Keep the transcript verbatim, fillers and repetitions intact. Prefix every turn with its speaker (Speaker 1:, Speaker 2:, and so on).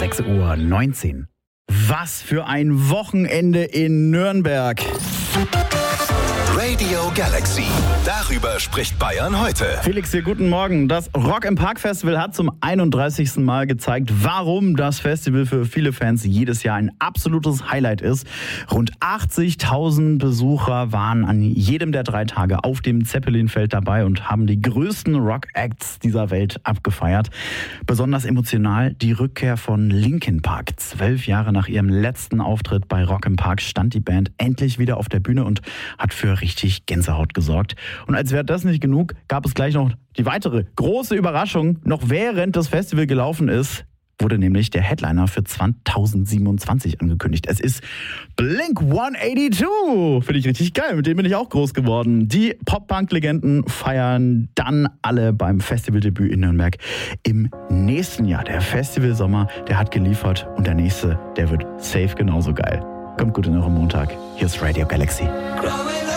Speaker 1: sechs Uhr neunzehn. Was für ein Wochenende in Nürnberg.
Speaker 2: Radio Galaxy. Darüber spricht Bayern heute.
Speaker 1: Felix hier, guten Morgen. Das Rock im Park Festival hat zum einunddreißigsten Mal gezeigt, warum das Festival für viele Fans jedes Jahr ein absolutes Highlight ist. Rund achtzigtausend Besucher waren an jedem der drei Tage auf dem Zeppelinfeld dabei und haben die größten Rock-Acts dieser Welt abgefeiert. Besonders emotional die Rückkehr von Linkin Park. Zwölf Jahre nach ihrem letzten Auftritt bei Rock im Park stand die Band endlich wieder auf der Bühne und hat für richtig Gänsehaut gesorgt. Und als wäre das nicht genug, gab es gleich noch die weitere große Überraschung. Noch während das Festival gelaufen ist, wurde nämlich der Headliner für zweitausendsiebenundzwanzig angekündigt. Es ist Blink hundertzweiundachtzig. Finde ich richtig geil, mit dem bin ich auch groß geworden. Die Pop-Punk-Legenden feiern dann alle beim Festivaldebüt in Nürnberg im nächsten Jahr. Der Festivalsommer, der hat geliefert und der nächste, der wird safe genauso geil. Kommt gut in euren Montag. Hier ist Radio Galaxy.